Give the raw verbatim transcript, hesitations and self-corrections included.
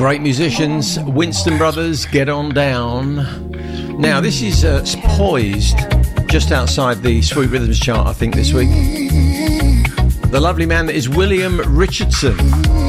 Great musicians, Winston Brothers, Get On Down. Now, this is uh, poised just outside the Sweet Rhythms chart, I think, this week. The lovely man that is William Richardson.